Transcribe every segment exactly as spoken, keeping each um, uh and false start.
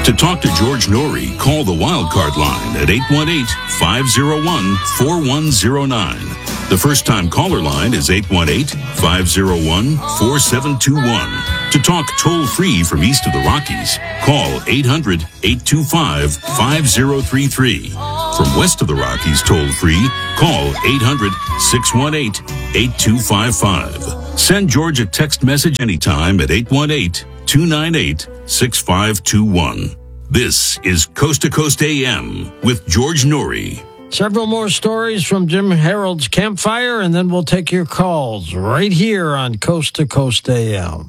To talk to George Norrie, call the Wildcard line at eight one eight, five oh one, four one oh nine. The first-time caller line is eight one eight, five oh one, four seven two one. To talk toll-free from east of the Rockies, call eight hundred, eight two five, five oh three three. From west of the Rockies toll-free, call eight hundred, six one eight, eight two five five. Send George a text message anytime at eight one eight, two nine eight, six five two one. This is Coast to Coast A M with George Norrie. Several more stories from Jim Harold's Campfire, and then we'll take your calls right here on Coast to Coast A M.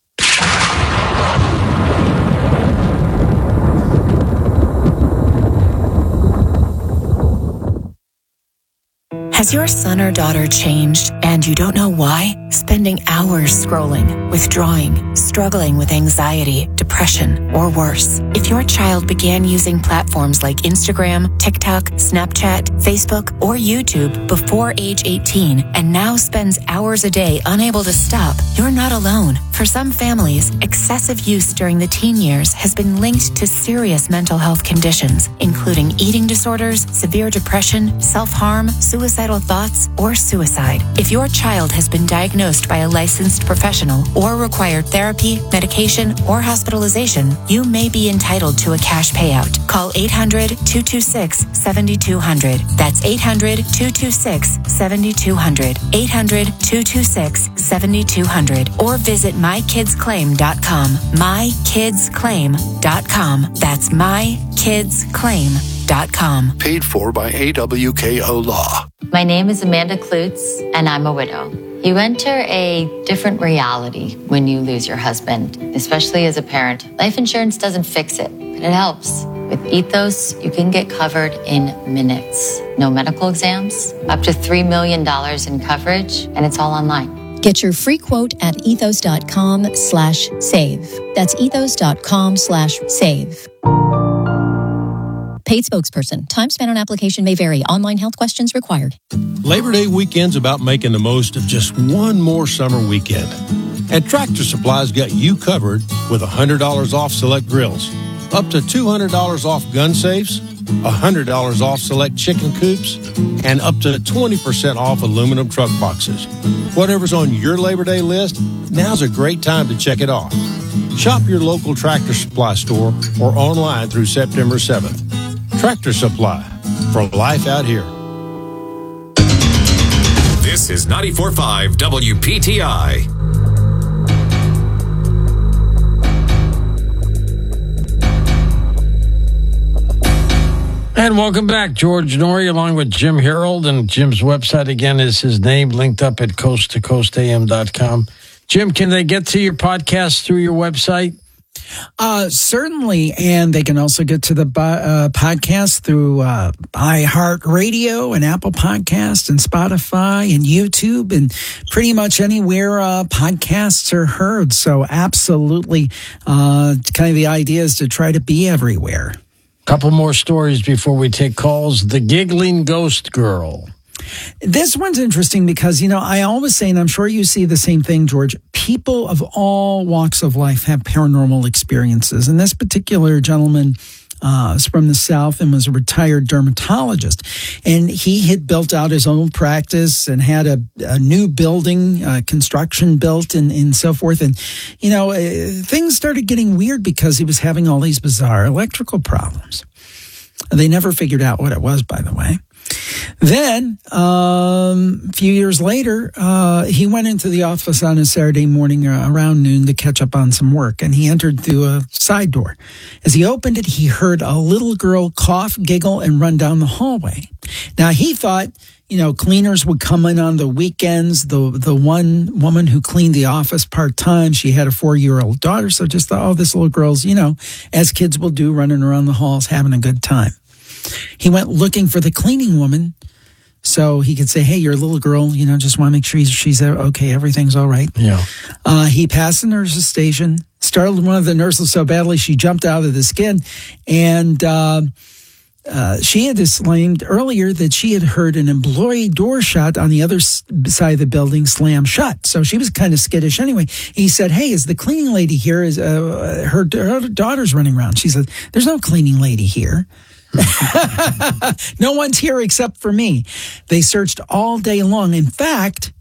Has your son or daughter changed and you don't know why? Spending hours scrolling, withdrawing, struggling with anxiety, depression, or worse. If your child began using platforms like Instagram, TikTok, Snapchat, Facebook, or YouTube before age eighteen and now spends hours a day unable to stop, you're not alone. For some families, excessive use during the teen years has been linked to serious mental health conditions, including eating disorders, severe depression, self-harm, suicidal thoughts, or suicide. If your child has been diagnosed by a licensed professional or required therapy, medication, or hospitalization, you may be entitled to a cash payout. Call eight hundred, two two six, seven two zero zero. That's eight hundred, two two six, seven two zero zero. eight hundred, two two six, seven two zero zero. Or visit my kids claim dot com. my kids claim dot com. That's my kids claim dot com. Paid for by A W K O Law. My name is Amanda Klutz, and I'm a widow. You enter a different reality when you lose your husband, especially as a parent. Life insurance doesn't fix it, but it helps. With Ethos, you can get covered in minutes. No medical exams, up to three million dollars in coverage, and it's all online. Get your free quote at ethos.com slash save. That's ethos.com slash save. Paid spokesperson. Time spent on application may vary. Online health questions required. Labor Day weekend's about making the most of just one more summer weekend. And Tractor Supply's got you covered with one hundred dollars off select grills, up to two hundred dollars off gun safes, one hundred dollars off select chicken coops, and up to twenty percent off aluminum truck boxes. Whatever's on your Labor Day list, now's a great time to check it off. Shop your local Tractor Supply store or online through September seventh. Tractor Supply, for life out here. This is ninety-four point five W P T I. And welcome back, George Norrie, along with Jim Harold. And Jim's website, again, is his name, linked up at coast to coast a m dot com. Jim, can they get to your podcast through your website? Uh, certainly, and they can also get to the uh, podcast through uh, iHeartRadio and Apple Podcasts and Spotify and YouTube and pretty much anywhere uh, podcasts are heard. So absolutely, uh, kind of the idea is to try to be everywhere. Couple more stories before we take calls. The Giggling Ghost Girl. This one's interesting because, you know, I always say, and I'm sure you see the same thing, George, people of all walks of life have paranormal experiences. And this particular gentleman uh, is from the South and was a retired dermatologist. And he had built out his own practice and had a, a new building, uh, construction built and, and so forth. And, you know, uh, things started getting weird because he was having all these bizarre electrical problems. They never figured out what it was, by the way. Then, um, a few years later, uh, he went into the office on a Saturday morning uh, around noon to catch up on some work, and he entered through a side door. As he opened it, he heard a little girl cough, giggle, and run down the hallway. Now, he thought, you know, cleaners would come in on the weekends. The the one woman who cleaned the office part-time, she had a four-year-old daughter, so just thought, oh, this little girl's, you know, as kids will do, running around the halls, having a good time. He went looking for the cleaning woman so he could say, hey, your little girl, you know, just want to make sure she's, she's okay, everything's all right. Yeah. Uh, he passed the nurse's station, startled one of the nurses so badly she jumped out of the skin, and uh, uh, she had disclaimed earlier that she had heard an employee door shut on the other s- side of the building slam shut. So she was kind of skittish anyway. He said, hey, is the cleaning lady here? Is uh, her, her daughter's running around? She said, there's no cleaning lady here. No one's here except for me. They searched all day long. In fact,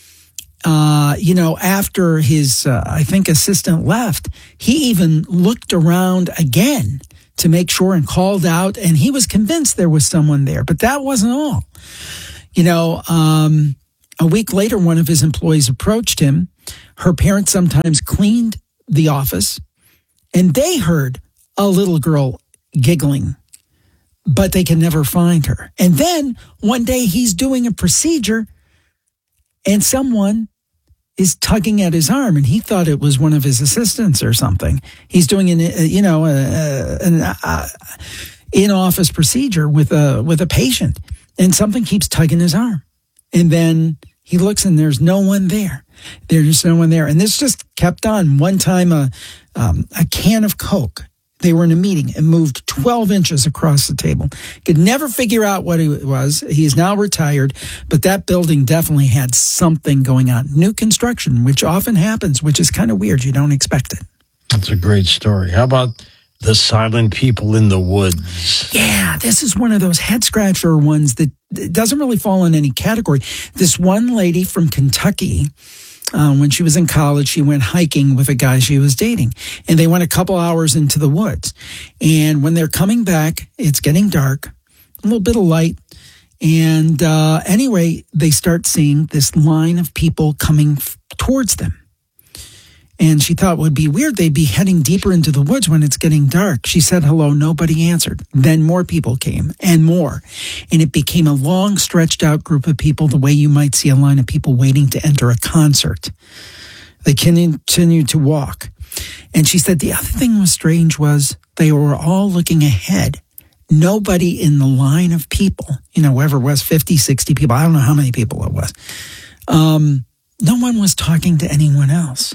uh, you know, after his, uh, I think, assistant left, he even looked around again to make sure and called out, and he was convinced there was someone there. But that wasn't all. You know, um, a week later, one of his employees approached him. Her parents sometimes cleaned the office, and they heard a little girl giggling, but they can never find her. And then one day he's doing a procedure, and someone is tugging at his arm, and he thought it was one of his assistants or something. He's doing an, you know, an uh, in-office procedure with a with a patient, and something keeps tugging his arm. And then he looks, and there's no one there. There's no one there, and this just kept on. One time, a um, a can of Coke. They were in a meeting and moved twelve inches across the table. Could never figure out what it was. He's now retired, but that building definitely had something going on. New construction, which often happens, which is kind of weird. You don't expect it. That's a great story. How about the silent people in the woods? Yeah, this is one of those head scratcher ones that doesn't really fall in any category. This one lady from Kentucky, Uh, when she was in college, she went hiking with a guy she was dating, and they went a couple hours into the woods. And when they're coming back, it's getting dark, a little bit of light. And uh, anyway, they start seeing this line of people coming f- towards them. And she thought it would be weird. They'd be heading deeper into the woods when it's getting dark. She said hello. Nobody answered. Then more people came and more. And it became a long, stretched out group of people, the way you might see a line of people waiting to enter a concert. They continued to walk. And she said the other thing was strange was they were all looking ahead. Nobody in the line of people, you know, whoever it was, fifty, sixty people. I don't know how many people it was. Um, no one was talking to anyone else.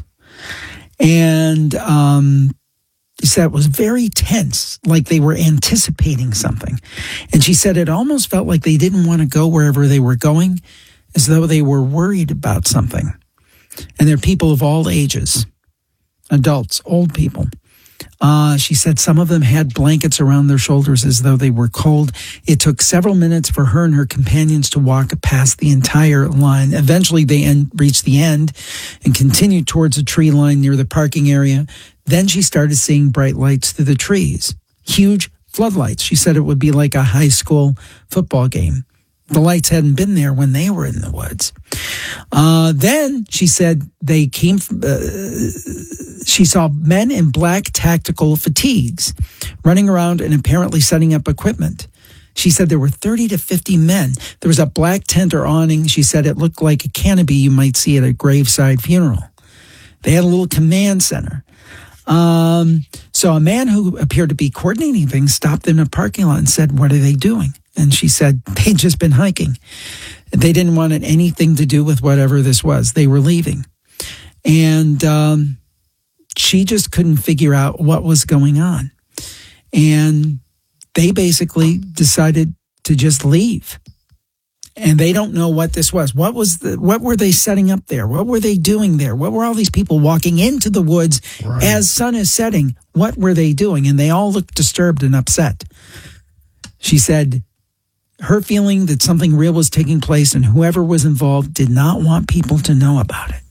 And um, she said it was very tense, like they were anticipating something. And she said it almost felt like they didn't want to go wherever they were going, as though they were worried about something. And they're people of all ages, adults, old people. Uh, she said some of them had blankets around their shoulders as though they were cold. It took several minutes for her and her companions to walk past the entire line. Eventually, they end, reached the end and continued towards a tree line near the parking area. Then she started seeing bright lights through the trees, huge floodlights. She said it would be like a high school football game. The lights hadn't been there when they were in the woods. Uh, then she said they came from, uh, she saw men in black tactical fatigues running around and apparently setting up equipment. She said there were thirty to fifty men. There was a black tent or awning. She said it looked like a canopy you might see at a graveside funeral. They had a little command center. Um, so a man who appeared to be coordinating things stopped in a parking lot and said, "What are they doing?" And she said they'd just been hiking. They didn't want anything to do with whatever this was. They were leaving. And um, she just couldn't figure out what was going on. And they basically decided to just leave. And they don't know what this was. What was the, what were they setting up there? What were they doing there? What were all these people walking into the woods right as sun is setting? What were they doing? And they all looked disturbed and upset. She said her feeling that something real was taking place and whoever was involved did not want people to know about it.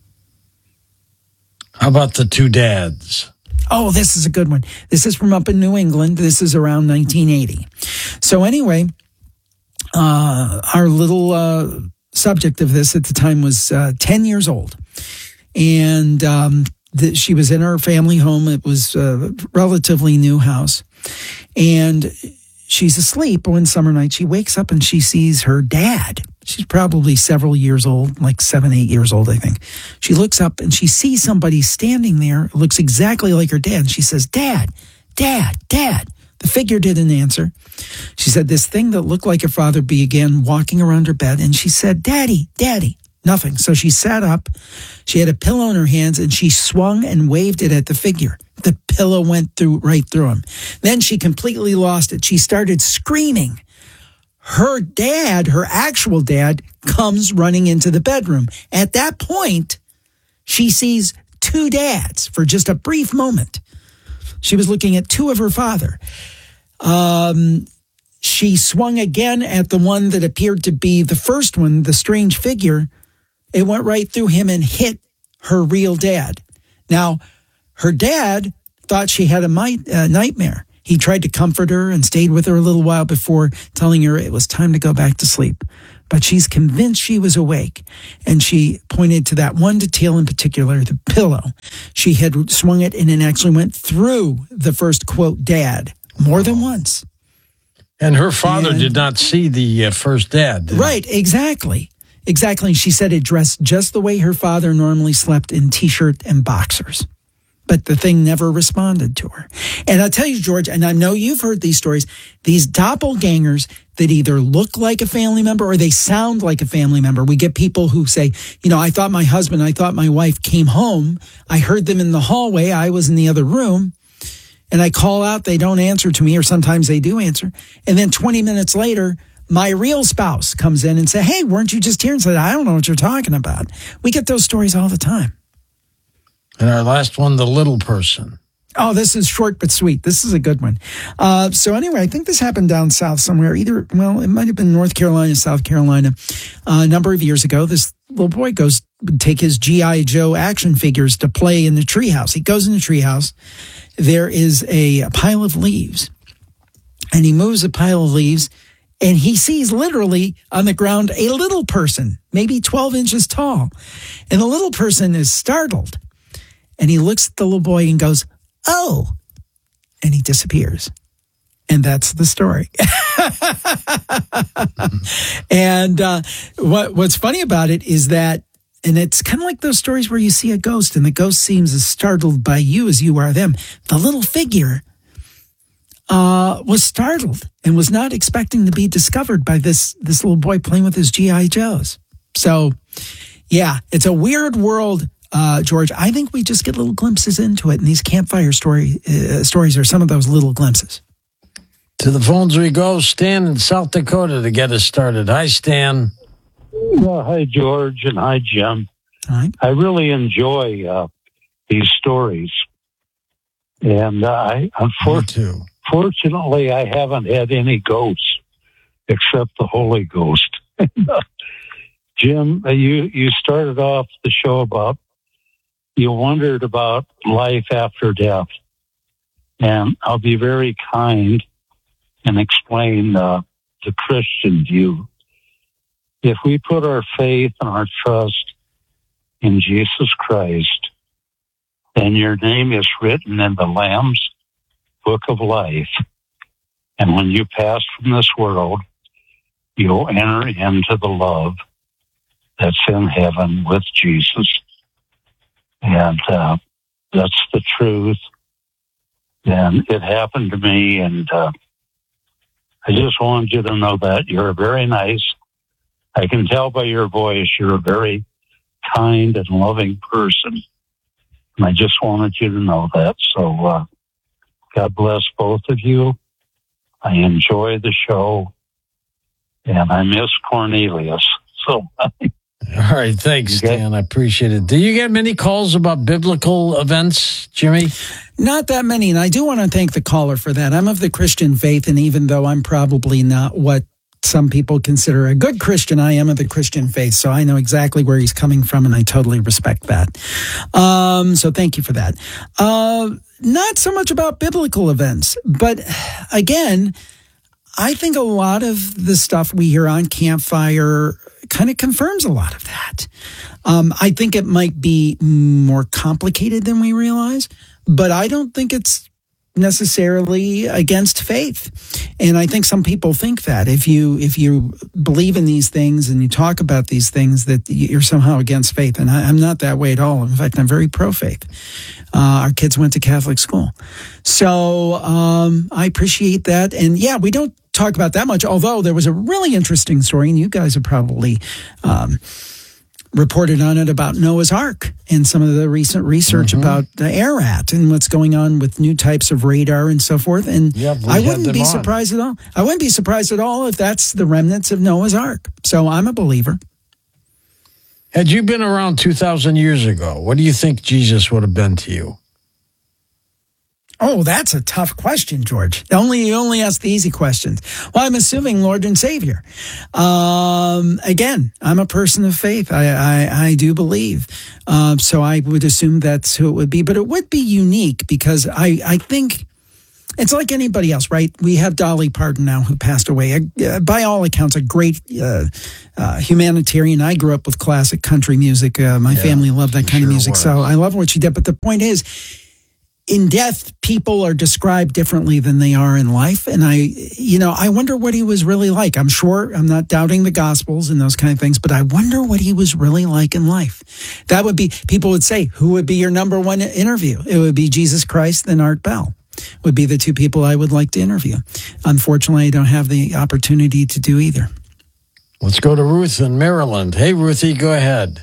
How about the two dads? Oh, this is a good one. This is from up in New England. This is around nineteen eighty. So anyway, uh, our little uh, subject of this at the time was uh, ten years old. And um, the, she was in her family home. It was a relatively new house. And she's asleep one summer night. She wakes up and she sees her dad. She's probably several years old, like seven, eight years old, I think. She looks up and she sees somebody standing there, looks exactly like her dad. And she says, "Dad, Dad, Dad." The figure didn't answer. She said this thing that looked like her father began walking around her bed. And she said, "Daddy, Daddy." Nothing. So she sat up. She had a pillow in her hands and she swung and waved it at the figure. The pillow went through right through him. Then she completely lost it. She started screaming. Her dad, her actual dad, comes running into the bedroom. At that point, she sees two dads for just a brief moment. She was looking at two of her father. Um, she swung again at the one that appeared to be the first one, the strange figure. It went right through him and hit her real dad. Now, her dad thought she had a might, uh, nightmare. He tried to comfort her and stayed with her a little while before telling her it was time to go back to sleep. But she's convinced she was awake. And she pointed to that one detail in particular, the pillow. She had swung it and it actually went through the first, quote, dad more than once. And her father and, did not see the uh, first dad. Right, he? exactly. Exactly. She said it dressed just the way her father normally slept, in T-shirt and boxers. But the thing never responded to her. And I'll tell you, George, and I know you've heard these stories, these doppelgangers that either look like a family member or they sound like a family member. We get people who say, you know, I thought my husband, I thought my wife came home. I heard them in the hallway. I was in the other room. And I call out, they don't answer to me, or sometimes they do answer. And then twenty minutes later, my real spouse comes in and say, hey, weren't you just here? And said, I don't know what you're talking about. We get those stories all the time. And our last one, the little person. Oh, this is short but sweet. This is a good one. Uh, so anyway, I think this happened down south somewhere. Either, well, it might have been North Carolina, South Carolina. Uh, a number of years ago, this little boy goes to take his G I. Joe action figures to play in the treehouse. He goes in the treehouse. There is a, a pile of leaves. And he moves a pile of leaves. And he sees literally on the ground a little person, maybe twelve inches tall. And the little person is startled. And he looks at the little boy and goes, oh, and he disappears. And that's the story. And uh, what what's funny about it is that, and it's kind of like those stories where you see a ghost and the ghost seems as startled by you as you are them. The little figure uh, was startled and was not expecting to be discovered by this, this little boy playing with his G I. Joes. So, yeah, it's a weird world. Uh, George, I think we just get little glimpses into it, and these campfire story uh, stories are some of those little glimpses. To the phones we go. Stan in South Dakota to get us started. Hi, Stan. Well, hi, George, and hi, Jim. Hi. I really enjoy uh, these stories, and uh, I unfortunately, fortunately, I haven't had any ghosts except the Holy Ghost. Jim, you you started off the show about you wondered about life after death. And I'll be very kind and explain uh, the Christian view. If we put our faith and our trust in Jesus Christ, then your name is written in the Lamb's Book of Life. And when you pass from this world, you'll enter into the love that's in heaven with Jesus. And uh, that's the truth. And it happened to me, and uh, I just wanted you to know that. You're very nice. I can tell by your voice you're a very kind and loving person. And I just wanted you to know that. So uh, God bless both of you. I enjoy the show, and I miss Cornelius. So... All right, thanks, okay. Dan. I appreciate it. Do you get many calls about biblical events, Jimmy? Not that many, and I do want to thank the caller for that. I'm of the Christian faith, and even though I'm probably not what some people consider a good Christian, I am of the Christian faith, so I know exactly where he's coming from, and I totally respect that. Um, so thank you for that. Uh, not so much about biblical events, but again, I think a lot of the stuff we hear on Campfire kind of confirms a lot of that. Um, I think it might be more complicated than we realize, but I don't think it's necessarily against faith. And I think some people think that if you if you believe in these things and you talk about these things, that you're somehow against faith. And I, I'm not that way at all. In fact, I'm very pro-faith. Uh, our kids went to Catholic school. So um, I appreciate that. And yeah, we don't talk about that much, although there was a really interesting story, and you guys have probably um, reported on it about Noah's Ark and some of the recent research mm-hmm. about the ARAT and what's going on with new types of radar and so forth. And yep, I wouldn't be on. surprised at all. I wouldn't be surprised at all if that's the remnants of Noah's Ark. So I'm a believer. Had you been around two thousand years ago, what do you think Jesus would have been to you? Oh, that's a tough question, George. Only you only ask the easy questions. Well, I'm assuming Lord and Savior. Um, again, I'm a person of faith. I I, I do believe. Uh, so I would assume that's who it would be. But it would be unique because I, I think it's like anybody else, right? We have Dolly Parton now who passed away. Uh, by all accounts, a great uh, uh, humanitarian. I grew up with classic country music. Uh, my yeah, family loved that kind sure of music. Was. So I love what she did. But the point is, in death, people are described differently than they are in life. And I, you know, I wonder what he was really like. I'm sure, I'm not doubting the Gospels and those kind of things, but I wonder what he was really like in life. That would be, people would say, who would be your number one interview? It would be Jesus Christ and Art Bell would be the two people I would like to interview. Unfortunately, I don't have the opportunity to do either. Let's go to Ruth in Maryland. Hey, Ruthie, go ahead.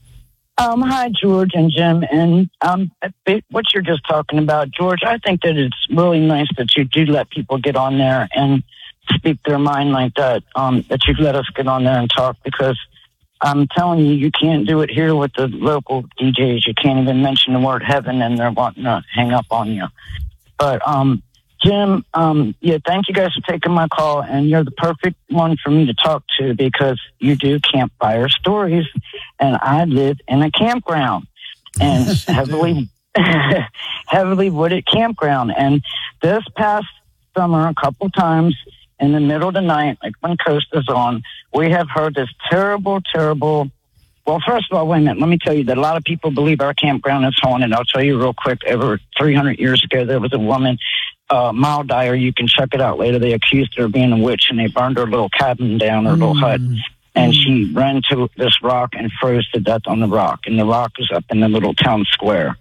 Um, hi, George and Jim. And um, what you're just talking about, George, I think that it's really nice that you do let people get on there and speak their mind like that, um, that you let us get on there and talk, because I'm telling you, you can't do it here with the local D Js. You can't even mention the word heaven and they're wanting to hang up on you. But, um, Jim, um, yeah, thank you guys for taking my call, and you're the perfect one for me to talk to because you do campfire stories, and I live in a campground, and heavily, heavily wooded campground. And this past summer, a couple times in the middle of the night, like when Coast is on, we have heard this terrible, terrible. Well, first of all, wait a minute. Let me tell you that a lot of people believe our campground is haunted. I'll tell you real quick. Over three hundred years ago, there was a woman. Uh, Mile Dyer, you can check it out later. They accused her of being a witch, and they burned her little cabin down, her mm. little hut. And mm. she ran to this rock and froze to death on the rock. And the rock was up in the little town square.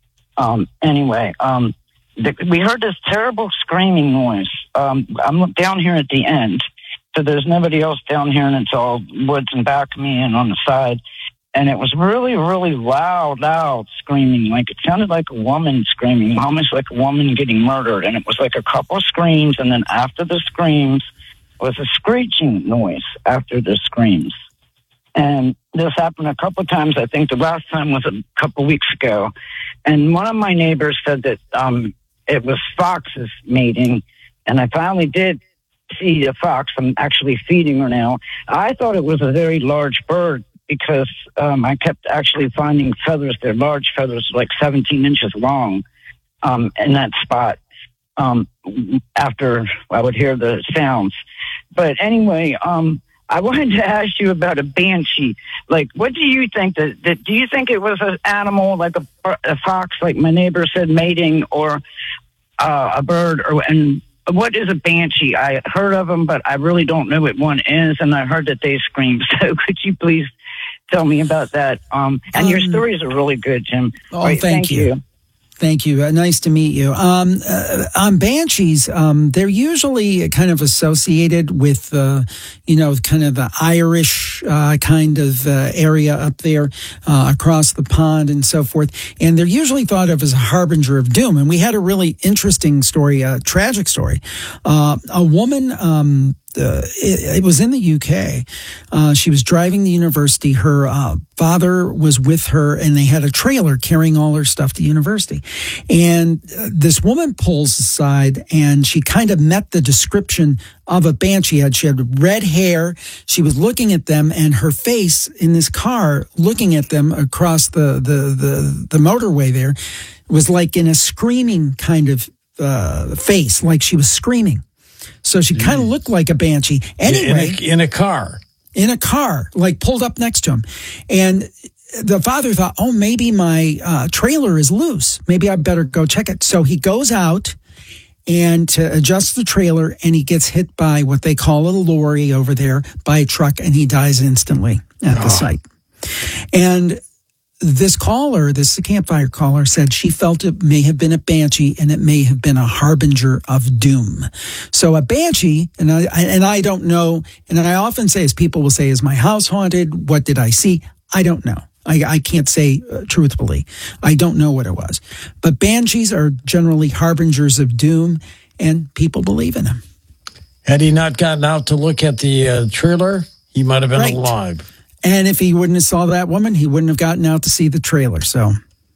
Um, anyway, um, the, we heard this terrible screaming noise. Um, I'm down here at the end, so there's nobody else down here, and it's all woods in back of me and on the side. And it was really, really loud, loud screaming. Like it sounded like a woman screaming, almost like a woman getting murdered. And it was like a couple of screams. And then after the screams was a screeching noise after the screams. And this happened a couple of times. I think the last time was a couple of weeks ago. And one of my neighbors said that um, it was foxes mating. And I finally did see a fox. I'm actually feeding her now. I thought it was a very large bird, because um, I kept actually finding feathers. They're large feathers, like seventeen inches long, um, in that spot um, after I would hear the sounds. But anyway, um, I wanted to ask you about a banshee. Like, what do you think? That, that do you think it was an animal, like a, a fox, like my neighbor said, mating, or uh, a bird? Or and what is a banshee? I heard of them, but I really don't know what one is, and I heard that they scream. So could you please tell me about that? Um, and um, your stories are really good, Jim. Oh, right, thank, thank you. you. Thank you. Uh, nice to meet you. Um, uh, on banshees, um, they're usually kind of associated with, uh, you know, kind of the Irish uh, kind of uh, area up there uh, across the pond and so forth. And they're usually thought of as a harbinger of doom. And we had a really interesting story, a tragic story. Uh, a woman, um, Uh, it, it was in the U K. Uh, she was driving to university. Her uh, father was with her, and they had a trailer carrying all her stuff to university. And uh, this woman pulls aside, and she kind of met the description of a banshee. She had red hair. She was looking at them, and her face in this car, looking at them across the the the, the motorway there, was like in a screaming kind of uh, face, like she was screaming. So she kind of looked like a banshee. Anyway, in a, in a car. In a car, like pulled up next to him. And the father thought, oh, maybe my uh, trailer is loose. Maybe I better go check it. So he goes out and to adjust the trailer, and he gets hit by what they call a lorry over there, by a truck, and he dies instantly at oh. the site. And this caller, this campfire caller, said she felt it may have been a banshee, and it may have been a harbinger of doom. So a banshee, and I and I don't know, and I often say, as people will say, is my house haunted? What did I see? I don't know. I, I can't say uh, truthfully. I don't know what it was. But banshees are generally harbingers of doom, and people believe in them. Had he not gotten out to look at the uh, trailer, he might have been Right. alive. And if he wouldn't have saw that woman, he wouldn't have gotten out to see the trailer. So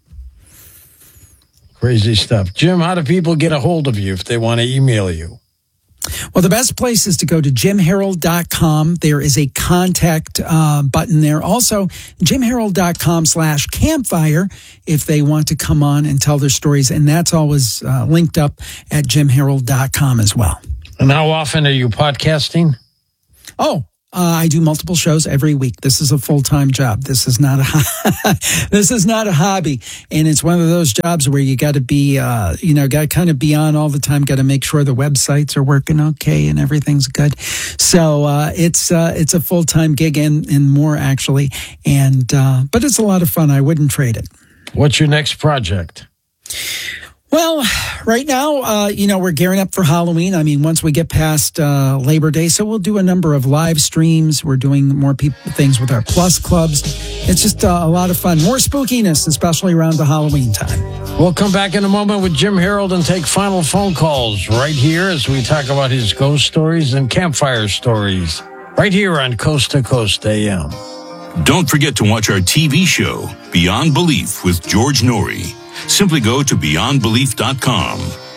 Crazy stuff. Jim, how do people get a hold of you if they want to email you? Well, the best place is to go to jim harold dot com. There is a contact uh, button there. Also, jim harold dot com slash campfire if they want to come on and tell their stories. And that's always uh, linked up at jim harold dot com as well. And how often are you podcasting? Oh, uh, I do multiple shows every week. This is a full-time job. This is not a this is not a hobby, and it's one of those jobs where you got to be, uh, you know, got to kind of be on all the time. Got to make sure the websites are working okay and everything's good. So uh, it's uh, it's a full-time gig and, and more actually, and uh, but it's a lot of fun. I wouldn't trade it. What's your next project? Well, right now, uh, you know, we're gearing up for Halloween. I mean, once we get past uh, Labor Day, so we'll do a number of live streams. We're doing more people, things with our Plus clubs. It's just uh, a lot of fun. More spookiness, especially around the Halloween time. We'll come back in a moment with Jim Harold and take final phone calls right here as we talk about his ghost stories and campfire stories. Right here on Coast to Coast A M. Don't forget to watch our T V show, Beyond Belief with George Norrie. Simply go to beyond belief dot com.